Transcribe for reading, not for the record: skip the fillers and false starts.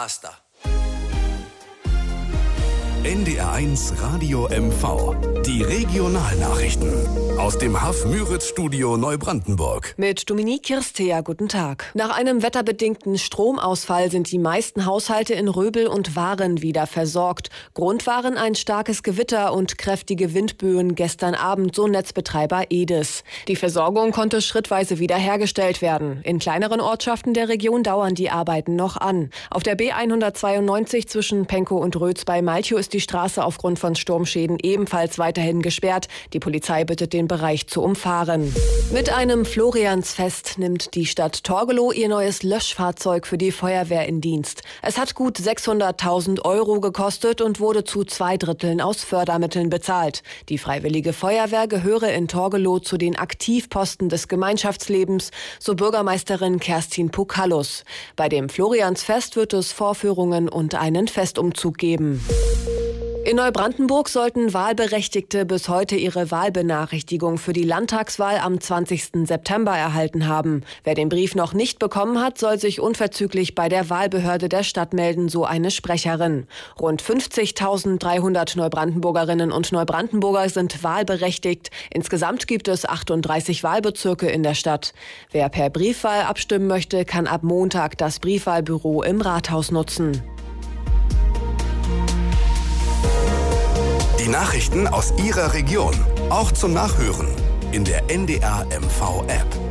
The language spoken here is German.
Basta. NDR1 Radio MV. Die Regionalnachrichten. Aus dem Haff-Müritz-Studio Neubrandenburg. Mit Dominique Kirstea, guten Tag. Nach einem wetterbedingten Stromausfall sind die meisten Haushalte in Röbel und Waren wieder versorgt. Grund waren ein starkes Gewitter und kräftige Windböen gestern Abend, so Netzbetreiber Edis. Die Versorgung konnte schrittweise wiederhergestellt werden. In kleineren Ortschaften der Region dauern die Arbeiten noch an. Auf der B192 zwischen Penkow und Rötz bei Malchow ist die Straße aufgrund von Sturmschäden ebenfalls weiterhin gesperrt. Die Polizei bittet, den Bereich zu umfahren. Mit einem Floriansfest nimmt die Stadt Torgelow ihr neues Löschfahrzeug für die Feuerwehr in Dienst. Es hat gut 600.000 € gekostet und wurde zu 2/3 aus Fördermitteln bezahlt. Die Freiwillige Feuerwehr gehöre in Torgelow zu den Aktivposten des Gemeinschaftslebens, so Bürgermeisterin Kerstin Pukalus. Bei dem Floriansfest wird es Vorführungen und einen Festumzug geben. In Neubrandenburg sollten Wahlberechtigte bis heute ihre Wahlbenachrichtigung für die Landtagswahl am 20. September erhalten haben. Wer den Brief noch nicht bekommen hat, soll sich unverzüglich bei der Wahlbehörde der Stadt melden, so eine Sprecherin. Rund 50.300 Neubrandenburgerinnen und Neubrandenburger sind wahlberechtigt. Insgesamt gibt es 38 Wahlbezirke in der Stadt. Wer per Briefwahl abstimmen möchte, kann ab Montag das Briefwahlbüro im Rathaus nutzen. Die Nachrichten aus Ihrer Region, auch zum Nachhören in der NDR MV App.